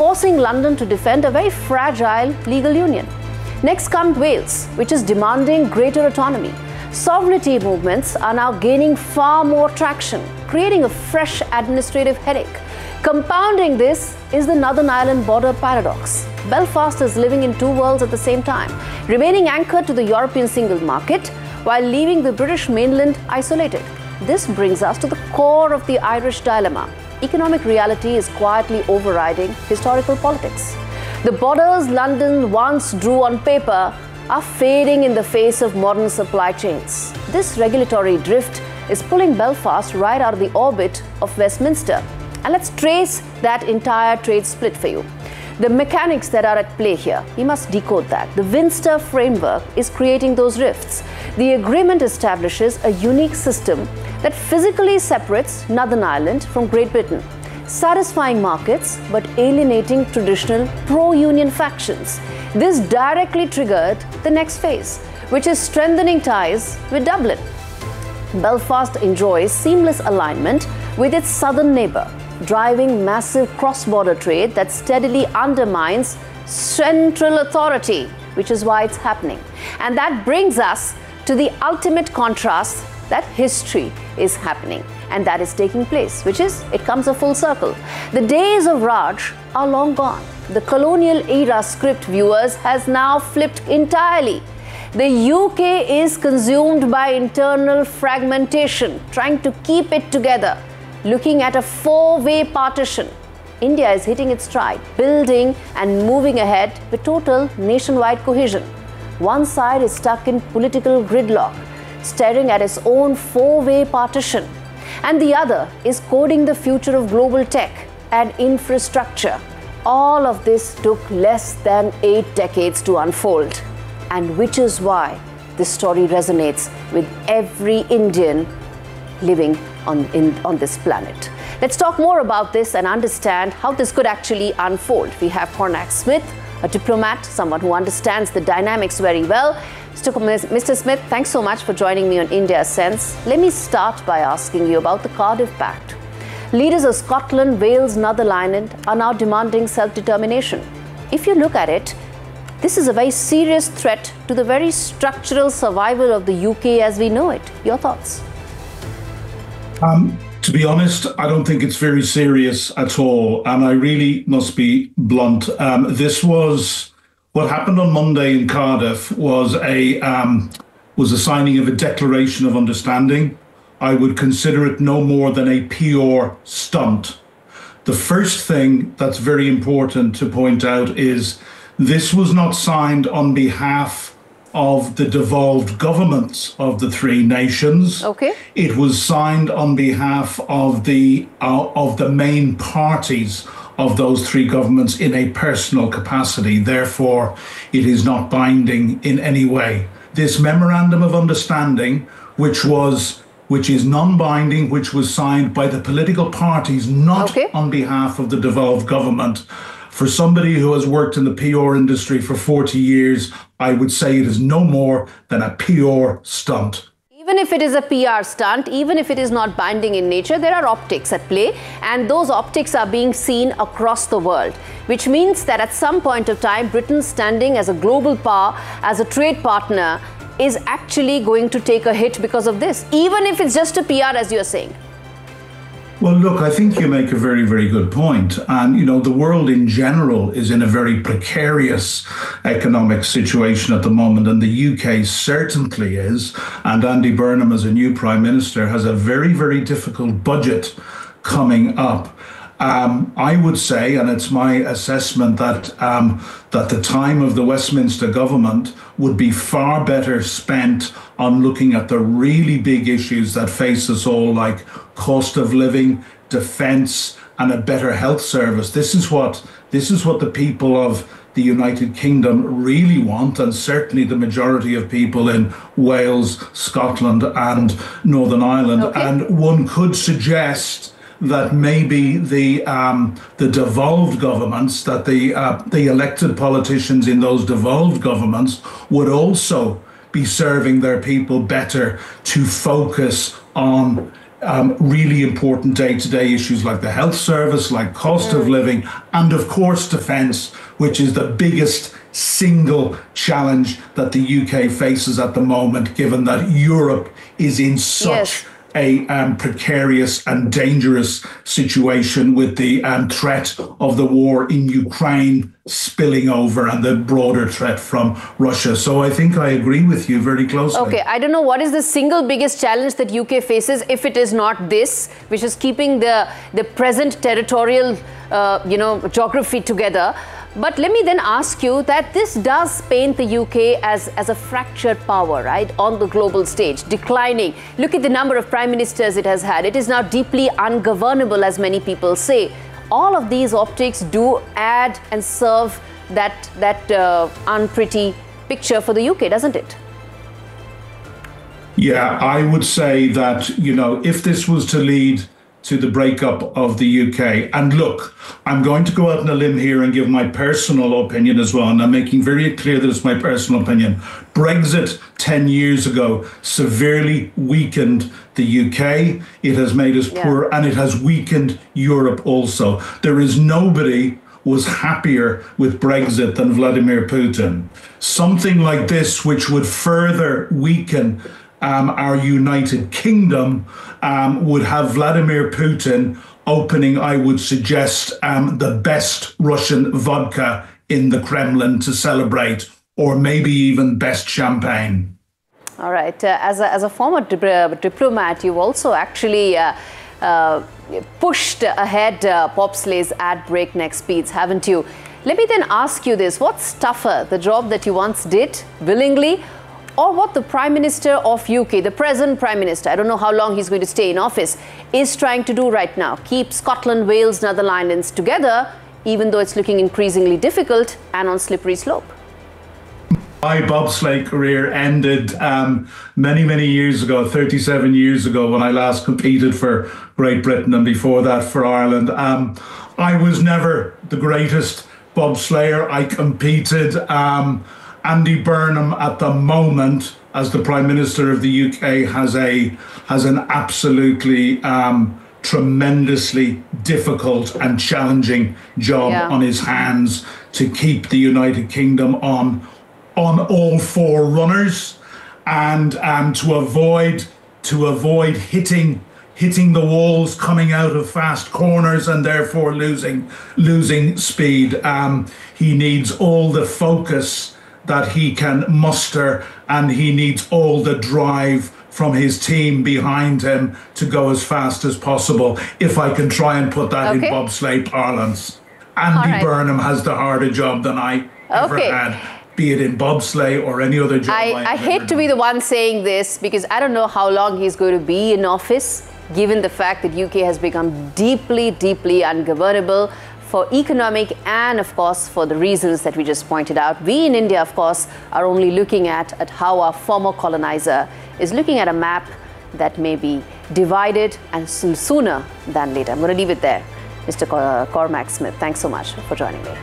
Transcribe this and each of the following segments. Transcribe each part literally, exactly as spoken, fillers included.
forcing London to defend a very fragile legal union. Next comes Wales, which is demanding greater autonomy. Sovereignty movements are now gaining far more traction, creating a fresh administrative headache. Compounding this is the Northern Ireland border paradox. Belfast is living in two worlds at the same time, remaining anchored to the European single market while leaving the British mainland isolated. This brings us to the core of the Irish dilemma. Economic reality is quietly overriding historical politics. The borders London once drew on paper are fading in the face of modern supply chains. This regulatory drift is pulling Belfast right out of the orbit of Westminster. And let's trace that entire trade split for you. The mechanics that are at play here, we must decode that. The Westminster framework is creating those rifts. The agreement establishes a unique system that physically separates Northern Ireland from Great Britain, satisfying markets but alienating traditional pro-union factions. This directly triggered the next phase, which is strengthening ties with Dublin. Belfast enjoys seamless alignment with its southern neighbour, driving massive cross-border trade that steadily undermines central authority, which is why it's happening. And that brings us to the ultimate contrast that history is happening and that is taking place, which is, it comes a full circle. The days of Raj are long gone. The colonial era script, viewers, has now flipped entirely. The U K is consumed by internal fragmentation, trying to keep it together, looking at a four-way partition. India is hitting its stride, building and moving ahead with total nationwide cohesion. One side is stuck in political gridlock, staring at its own four-way partition, and the other is coding the future of global tech and infrastructure. All of this took less than eight decades to unfold, and which is why this story resonates with every Indian living on, in, on this planet. Let's talk more about this and understand how this could actually unfold. We have Cormac Smith, a diplomat, someone who understands the dynamics very well. Mister Smith, thanks so much for joining me on India Sense. Let me start by asking you about the Cardiff Pact. Leaders of Scotland, Wales, Northern Ireland are now demanding self-determination. If you look at it, this is a very serious threat to the very structural survival of the U K as we know it. Your thoughts? Um, to be honest, I don't think it's very serious at all. And I really must be blunt. Um, this was what happened on Monday in Cardiff was a um, was a signing of a declaration of understanding. I would consider it no more than a P R stunt. The first thing that's very important to point out is this was not signed on behalf of the devolved governments of the three nations. Okay. It was signed on behalf of the uh, of the main parties of those three governments in a personal capacity. Therefore, it is not binding in any way. This memorandum of understanding, which was which is non-binding, which was signed by the political parties, not okay. on behalf of the devolved government. For somebody who has worked in the P R industry for forty years, I would say it is no more than a P R stunt. Even if it is a P R stunt, even if it is not binding in nature, there are optics at play, and those optics are being seen across the world, which means that at some point of time, Britain's standing as a global power, as a trade partner, is actually going to take a hit because of this, even if it's just a P R, as you're saying. Well, look, I think you make a very, very good point. And, you know, the world in general is in a very precarious economic situation at the moment, and the U K certainly is. And Andy Burnham, as a new Prime Minister, has a very, very difficult budget coming up. Um, I would say, and it's my assessment, that um, that the time of the Westminster government would be far better spent on looking at the really big issues that face us all, like cost of living, defence, and a better health service. This is what this is what the people of the United Kingdom really want, and certainly the majority of people in Wales, Scotland, and Northern Ireland. Okay. And one could suggest that maybe the um, the devolved governments, that the uh, the elected politicians in those devolved governments would also be serving their people better to focus on um, really important day-to-day issues like the health service, like cost mm. of living, and of course defence, which is the biggest single challenge that the U K faces at the moment, given that Europe is in such yes. a um, precarious and dangerous situation with the um, threat of the war in Ukraine spilling over and the broader threat from Russia. So I think I agree with you very closely. Okay, I don't know what is the single biggest challenge that U K faces, if it is not this, which is keeping the, the present territorial, uh, you know, geography together. But let me then ask you that this does paint the U K as, as a fractured power, right, on the global stage, declining. Look at the number of prime ministers it has had. It is now deeply ungovernable, as many people say. All of these optics do add and serve that, that uh, unpretty picture for the U K, doesn't it? Yeah, I would say that, you know, if this was to lead to the breakup of the U K. And look, I'm going to go out on a limb here and give my personal opinion as well. And I'm making very clear that it's my personal opinion. Brexit ten years ago severely weakened the U K. It has made us yeah. poor, and it has weakened Europe also. There is nobody was happier with Brexit than Vladimir Putin. Something like this, which would further weaken Um, our United Kingdom, um, would have Vladimir Putin opening, I would suggest, um, the best Russian vodka in the Kremlin to celebrate, or maybe even best champagne. All right. Uh, as, a, as a former dip- diplomat, you've also actually uh, uh, pushed ahead uh, bobsleighs at breakneck speeds, haven't you? Let me then ask you this. What's tougher, the job that you once did willingly, or what the Prime Minister of U K, the present Prime Minister, I don't know how long he's going to stay in office, is trying to do right now? Keep Scotland, Wales, Northern Ireland together, even though it's looking increasingly difficult and on slippery slope. My bobsleigh career ended um, many, many years ago, thirty-seven years ago, when I last competed for Great Britain, and before that for Ireland. Um, I was never the greatest bobsleigher. I competed. Um, Andy Burnham, at the moment, as the Prime Minister of the U K, has a has an absolutely um, tremendously difficult and challenging job yeah. on his hands to keep the United Kingdom on on all four runners, and um, to avoid to avoid hitting hitting the walls, coming out of fast corners, and therefore losing losing speed. Um, he needs all the focus that he can muster, and he needs all the drive from his team behind him to go as fast as possible, if I can try and put that okay. in bobsleigh parlance. Andy right. Burnham has the harder job than I ever okay. had, be it in bobsleigh or any other job. I, I, I hate to be the one saying this, because I don't know how long he's going to be in office, given the fact that U K has become deeply, deeply ungovernable, for economic and, of course, for the reasons that we just pointed out. We in India, of course, are only looking at, at how our former colonizer is looking at a map that may be divided, and sooner than later. I'm going to leave it there. Mister Cormac Smith, thanks so much for joining me.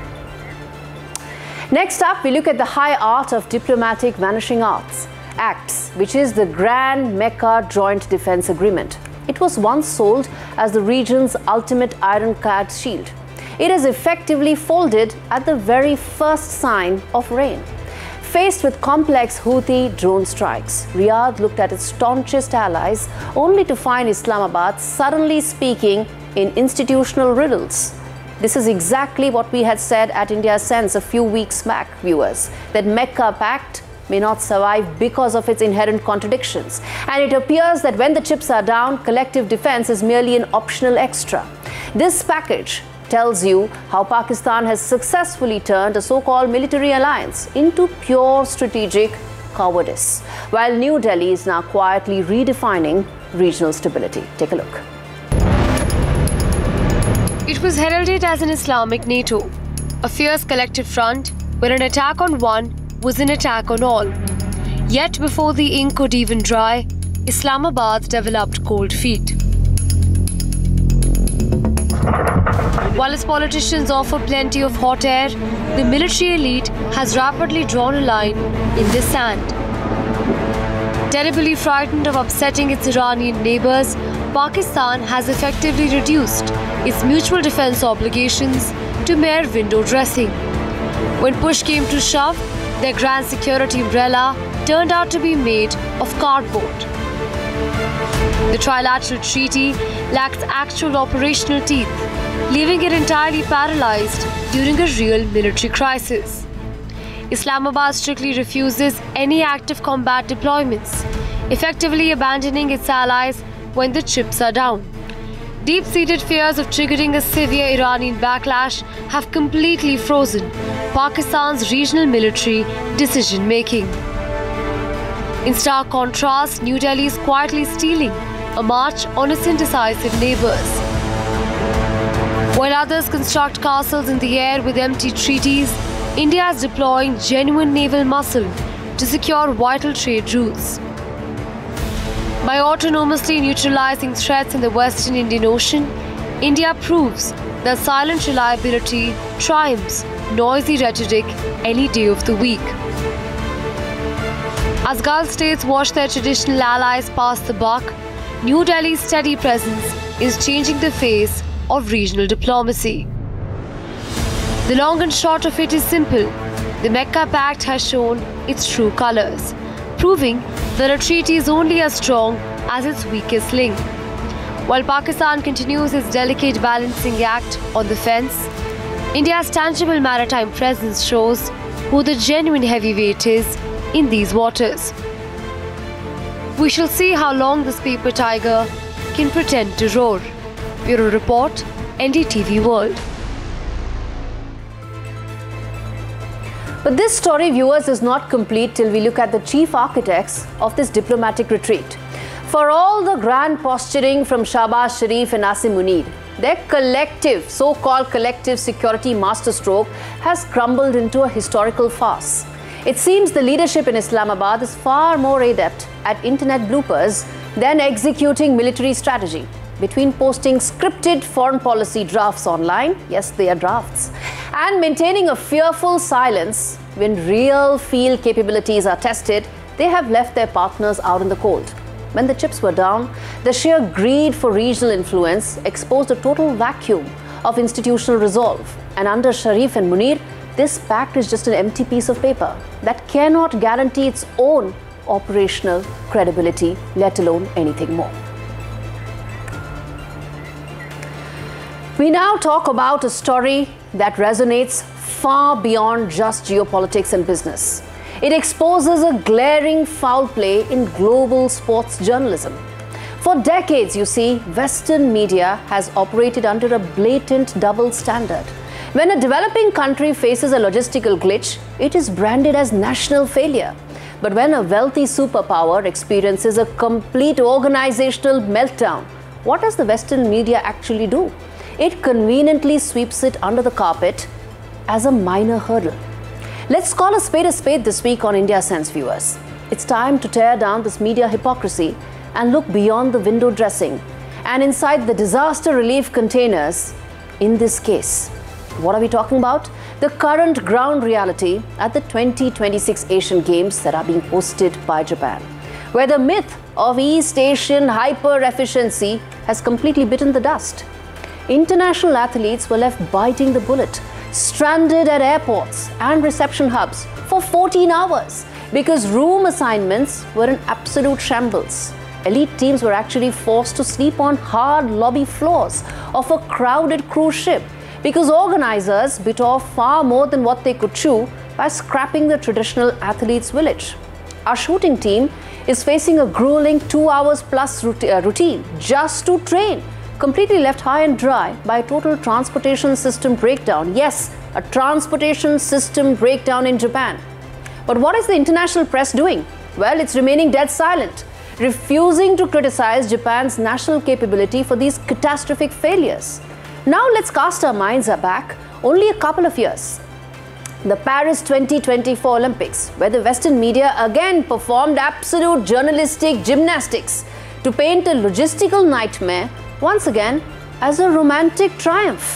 Next up, we look at the high art of diplomatic vanishing arts, acts, which is the Grand Mecca Joint Defence Agreement. It was once sold as the region's ultimate ironclad shield. It is effectively folded at the very first sign of rain. Faced with complex Houthi drone strikes, Riyadh looked at its staunchest allies, only to find Islamabad suddenly speaking in institutional riddles. This is exactly what we had said at India Sense a few weeks back, viewers, that Mecca Pact may not survive because of its inherent contradictions. And it appears that when the chips are down, collective defense is merely an optional extra. This package tells you how Pakistan has successfully turned a so-called military alliance into pure strategic cowardice, while New Delhi is now quietly redefining regional stability. Take a look. It was heralded as an Islamic NATO, a fierce collective front where an attack on one was an attack on all. Yet before the ink could even dry, Islamabad developed cold feet. While its politicians offer plenty of hot air, the military elite has rapidly drawn a line in the sand. Terribly frightened of upsetting its Iranian neighbors, Pakistan has effectively reduced its mutual defense obligations to mere window dressing. When push came to shove, their grand security umbrella turned out to be made of cardboard. The trilateral treaty lacks actual operational teeth, leaving it entirely paralyzed during a real military crisis. Islamabad strictly refuses any active combat deployments, effectively abandoning its allies when the chips are down. Deep-seated fears of triggering a severe Iranian backlash have completely frozen Pakistan's regional military decision-making. In stark contrast, New Delhi is quietly stealing a march on its indecisive neighbours. While others construct castles in the air with empty treaties, India is deploying genuine naval muscle to secure vital trade routes. By autonomously neutralizing threats in the Western Indian Ocean, India proves that silent reliability triumphs noisy rhetoric any day of the week. As Gulf states watch their traditional allies pass the buck, New Delhi's steady presence is changing the face of regional diplomacy. The long and short of it is simple. The Mecca Pact has shown its true colours, proving that a treaty is only as strong as its weakest link. While Pakistan continues its delicate balancing act on the fence, India's tangible maritime presence shows who the genuine heavyweight is in these waters. We shall see how long this paper tiger can pretend to roar. Bureau Report, N D T V World. But this story, viewers, is not complete till we look at the chief architects of this diplomatic retreat. For all the grand posturing from Shahbaz Sharif and Asim Munir, their collective, so-called collective security masterstroke has crumbled into a historical farce. It seems the leadership in Islamabad is far more adept at internet bloopers than executing military strategy. Between posting scripted foreign policy drafts online, yes, they are drafts, and maintaining a fearful silence when real field capabilities are tested, they have left their partners out in the cold. When the chips were down, the sheer greed for regional influence exposed a total vacuum of institutional resolve. And under Sharif and Munir, this pact is just an empty piece of paper that cannot guarantee its own operational credibility, let alone anything more. We now talk about a story that resonates far beyond just geopolitics and business. It exposes a glaring foul play in global sports journalism. For decades, you see, Western media has operated under a blatant double standard. When a developing country faces a logistical glitch, it is branded as national failure. But when a wealthy superpower experiences a complete organizational meltdown, what does the Western media actually do? It conveniently sweeps it under the carpet as a minor hurdle. Let's call a spade a spade this week on India Sense, viewers. It's time to tear down this media hypocrisy and look beyond the window dressing and inside the disaster relief containers in this case. What are we talking about? The current ground reality at the twenty twenty-six Asian Games that are being hosted by Japan, where the myth of East Asian hyper-efficiency has completely bitten the dust. International athletes were left biting the bullet, stranded at airports and reception hubs for fourteen hours because room assignments were in absolute shambles. Elite teams were actually forced to sleep on hard lobby floors of a crowded cruise ship because organizers bit off far more than what they could chew by scrapping the traditional athletes' village. Our shooting team is facing a grueling two hours plus routine just to train, completely left high and dry by a total transportation system breakdown. Yes, a transportation system breakdown in Japan. But what is the international press doing? Well, it's remaining dead silent, refusing to criticize Japan's national capability for these catastrophic failures. Now let's cast our minds back only a couple of years. The Paris twenty twenty-four Olympics, where the Western media again performed absolute journalistic gymnastics to paint a logistical nightmare once again as a romantic triumph.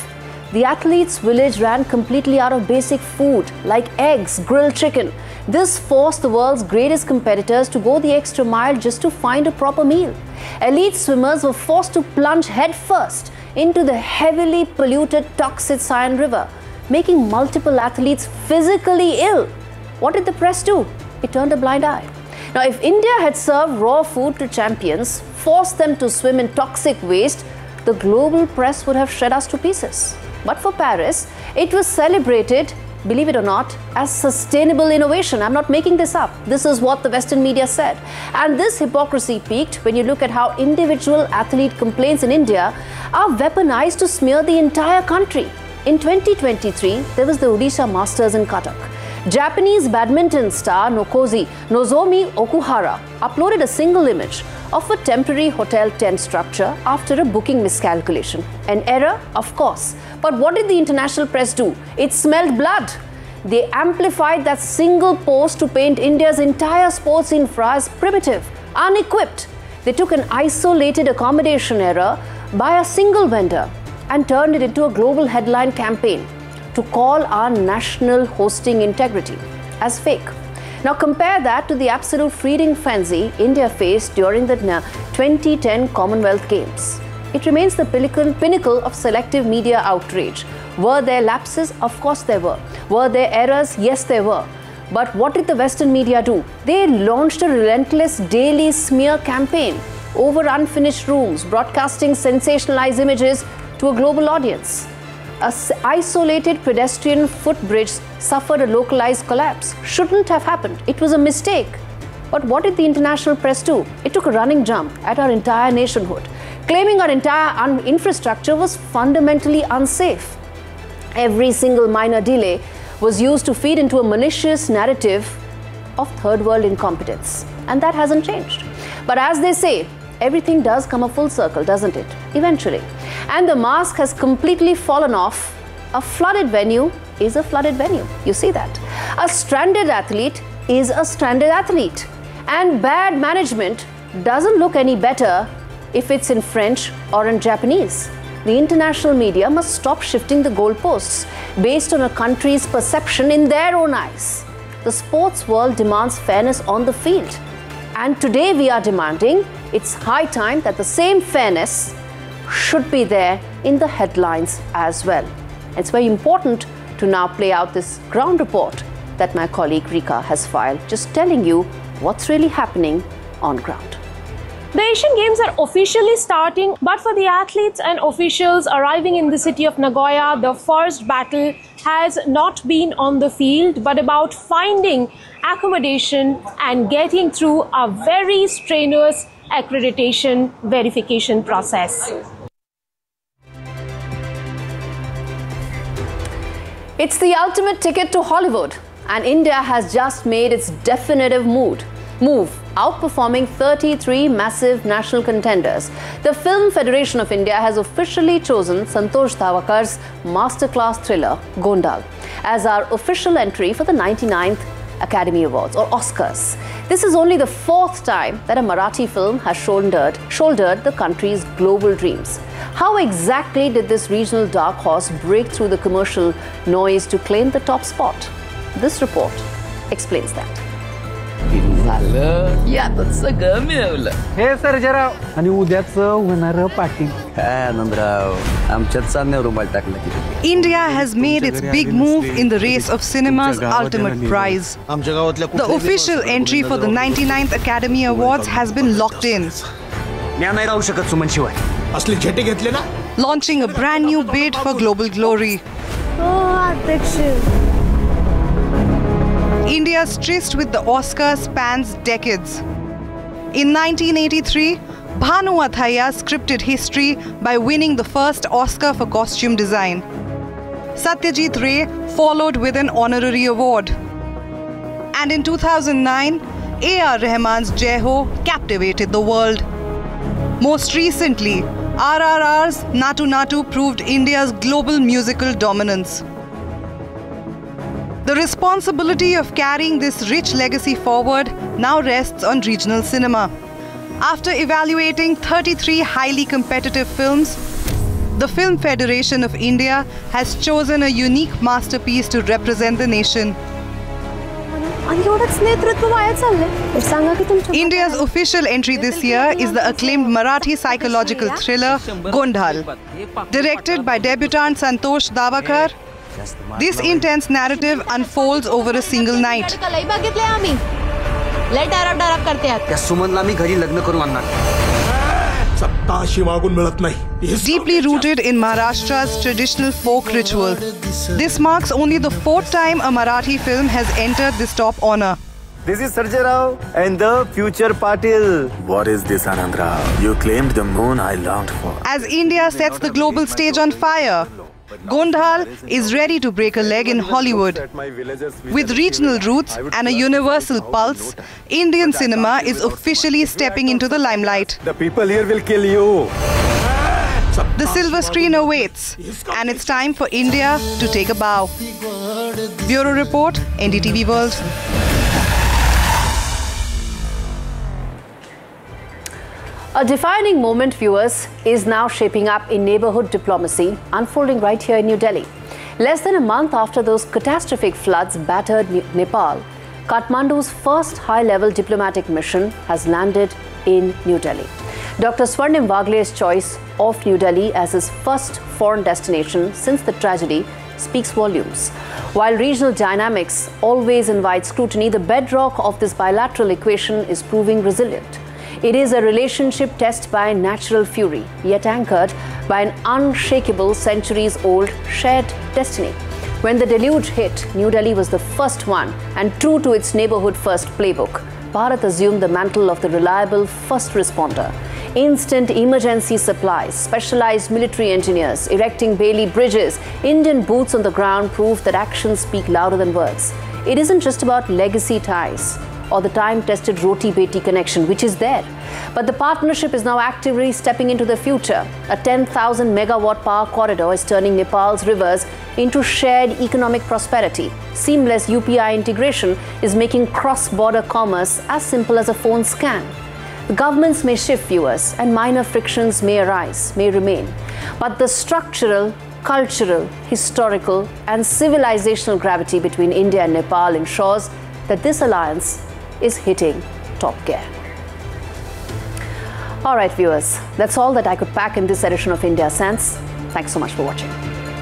The athletes' village ran completely out of basic food like eggs, grilled chicken. This forced the world's greatest competitors to go the extra mile just to find a proper meal. Elite swimmers were forced to plunge headfirst into the heavily polluted toxic Seine River, making multiple athletes physically ill. What did the press do? It turned a blind eye. Now, if India had served raw food to champions, forced them to swim in toxic waste, the global press would have shred us to pieces. But for Paris, it was celebrated, believe it or not, as sustainable innovation. I'm not making this up. This is what the Western media said. And this hypocrisy peaked when you look at how individual athlete complaints in India are weaponized to smear the entire country. In twenty twenty-three, there was the Odisha Masters in Cuttack. Japanese badminton star Nokozi Nozomi Okuhara uploaded a single image of a temporary hotel tent structure after a booking miscalculation. An error, of course. But what did the international press do? It smelled blood. They amplified that single post to paint India's entire sports infra as primitive, unequipped. They took an isolated accommodation error by a single vendor and turned it into a global headline campaign to call our national hosting integrity as fake. Now compare that to the absolute freedom frenzy India faced during the twenty ten Commonwealth Games. It remains the pinnacle of selective media outrage. Were there lapses? Of course there were. Were there errors? Yes, there were. But what did the Western media do? They launched a relentless daily smear campaign over unfinished rooms, broadcasting sensationalized images to a global audience. An isolated pedestrian footbridge suffered a localized collapse. Shouldn't have happened. It was a mistake. But what did the international press do? It took a running jump at our entire nationhood, claiming our entire infrastructure was fundamentally unsafe. Every single minor delay was used to feed into a malicious narrative of third world incompetence. And that hasn't changed. But as they say, everything does come a full circle, doesn't it? Eventually. And the mask has completely fallen off. A flooded venue is a flooded venue. You see that. A stranded athlete is a stranded athlete. And bad management doesn't look any better if it's in French or in Japanese. The international media must stop shifting the goalposts based on a country's perception in their own eyes. The sports world demands fairness on the field. And today we are demanding it's high time that the same fairness should be there in the headlines as well. It's very important to now play out this ground report that my colleague Rika has filed, just telling you what's really happening on ground. The Asian Games are officially starting, but for the athletes and officials arriving in the city of Nagoya, the first battle has not been on the field, but about finding accommodation and getting through a very strenuous accreditation verification process. It's the ultimate ticket to Hollywood, and India has just made its definitive move. Move, outperforming thirty-three massive national contenders. The Film Federation of India has officially chosen Santosh Dhawakar's masterclass thriller, Gondal, as our official entry for the ninety-ninth Academy Awards, or Oscars. This is only the fourth time that a Marathi film has shouldered, shouldered the country's global dreams. How exactly did this regional dark horse break through the commercial noise to claim the top spot? This report explains that. यातच सगळं मिळवलं हे सर्जेराव आणि उद्याचं होणारं party काय आनंदराव आमच्यात चांदण्यावर रुमाल टाकलं की India has made its big move in the race of cinema's ultimate prize. The official entry for the ninety-ninth Academy Awards has been locked in. मी नाही राहू शकत सुमन शिवाय असली झेटे घेतले ना launching a brand new bid for global glory. India's tryst with the Oscars spans decades. In nineteen eighty-three, Bhanu Athaiya scripted history by winning the first Oscar for costume design. Satyajit Ray followed with an honorary award. And in two thousand nine, A R Rahman's Jai Ho captivated the world. Most recently, R R R's Natu Natu proved India's global musical dominance. The responsibility of carrying this rich legacy forward now rests on regional cinema. After evaluating thirty-three highly competitive films, the Film Federation of India has chosen a unique masterpiece to represent the nation. India's official entry this year is the acclaimed Marathi psychological thriller Gondhal. Directed by debutant Santosh Davakar, this intense narrative unfolds over a single night. Deeply rooted in Maharashtra's traditional folk ritual, this marks only the fourth time a Marathi film has entered this top honor. This is Sarjay Rao and the future Patil. What is this, Anand Rao? You claimed the moon I longed for. As India sets the global stage on fire, Gondhal is ready to break a leg in Hollywood. With regional roots and a universal pulse, Indian cinema is officially stepping into the limelight. The people here will kill you. The silver screen awaits, and it's time for India to take a bow. Bureau Report, N D T V World. A defining moment, viewers, is now shaping up in neighborhood diplomacy, unfolding right here in New Delhi. Less than a month after those catastrophic floods battered Nepal, Kathmandu's first high-level diplomatic mission has landed in New Delhi. Doctor Swarnim Vagle's choice of New Delhi as his first foreign destination since the tragedy speaks volumes. While regional dynamics always invite scrutiny, the bedrock of this bilateral equation is proving resilient. It is a relationship tested by natural fury, yet anchored by an unshakable centuries-old shared destiny. When the deluge hit, New Delhi was the first one, and true to its neighborhood-first playbook, Bharat assumed the mantle of the reliable first responder. Instant emergency supplies, specialized military engineers, erecting Bailey bridges, Indian boots on the ground prove that actions speak louder than words. It isn't just about legacy ties or the time-tested roti-beti connection, which is there. But the partnership is now actively stepping into the future. A ten thousand megawatt power corridor is turning Nepal's rivers into shared economic prosperity. Seamless U P I integration is making cross-border commerce as simple as a phone scan. The governments may shift, viewers, and minor frictions may arise, may remain. But the structural, cultural, historical, and civilizational gravity between India and Nepal ensures that this alliance is hitting top gear. All right, viewers, that's all that I could pack in this edition of India Sense. Thanks so much for watching.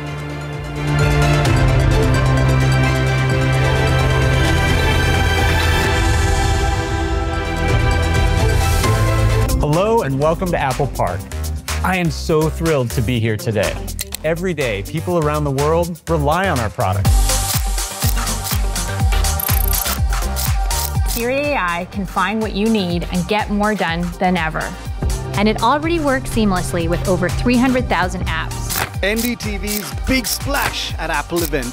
Hello and welcome to Apple Park. I am so thrilled to be here today. Every day, people around the world rely on our products. Siri A I can find what you need and get more done than ever. And it already works seamlessly with over three hundred thousand apps. N D T V's big splash at Apple event.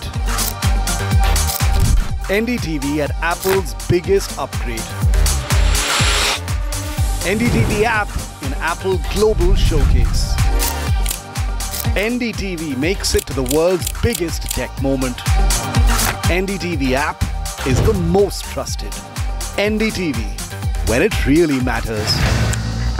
N D T V at Apple's biggest upgrade. N D T V app in Apple Global Showcase. N D T V makes it to the world's biggest tech moment. N D T V app is the most trusted. N D T V, where it really matters.